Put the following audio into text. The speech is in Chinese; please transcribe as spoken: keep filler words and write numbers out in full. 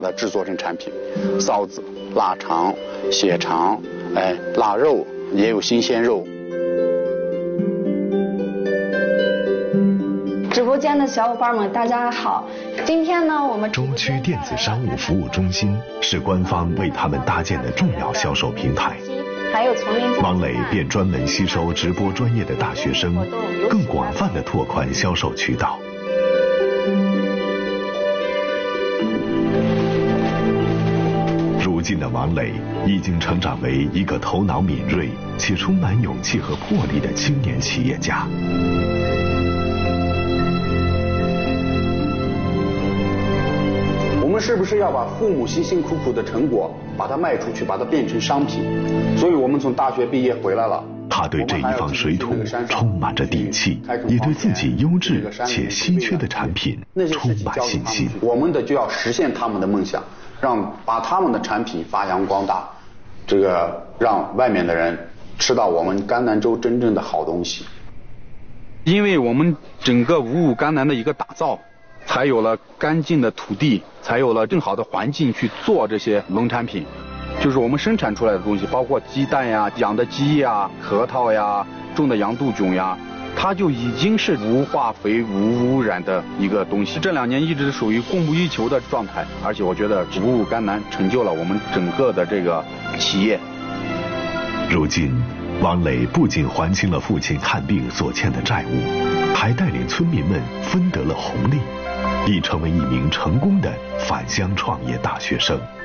的制作成产品，臊子、腊肠、血肠，哎，腊肉也有新鲜肉。 直播间的小伙伴们，大家好！今天呢，我们洲区电子商务服务中心是官方为他们搭建的重要销售平台。 还有丛林。 王磊便专门吸收直播专业的大学生，更广泛的拓宽销售渠道。如今的王磊已经成长为一个头脑敏锐且充满勇气和魄力的青年企业家。 我们是不是要把父母辛辛苦苦的成果把它卖出去，把它变成商品？所以我们从大学毕业回来了。 他对这一方水土充满着底气，也对自己优质且稀缺的产品充满信心。 我们的就要实现他们的梦想，让把他们的产品发扬光大，这个让外面的人吃到我们甘南州真正的好东西。 因为我们整个五五甘南的一个打造，才有了干净的土地，才有了更好的环境去做这些农产品。就是我们生产出来的东西，包括鸡蛋呀、养的鸡呀、核桃呀、种的洋杜鹃呀，它就已经是无化肥、无污染的一个东西。这两年一直属于供不应求的状态，而且我觉得五五甘南成就了我们整个的这个企业。 如今，王磊不仅还清了父亲看病所欠的债务，还带领村民们分得了红利，已成为一名成功的返乡创业大学生。